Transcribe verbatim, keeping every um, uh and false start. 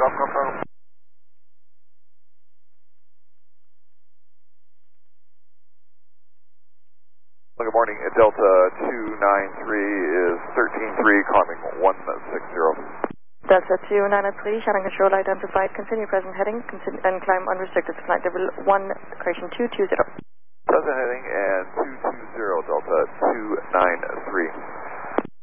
takeoff, confirm. Good morning, Delta two nine three is thirteen three, climbing one six zero. Delta two nine three, channel control identified, continue present heading continue, and climb unrestricted to flight level one, correction two two zero. Present heading and two two zero, Delta two nine three.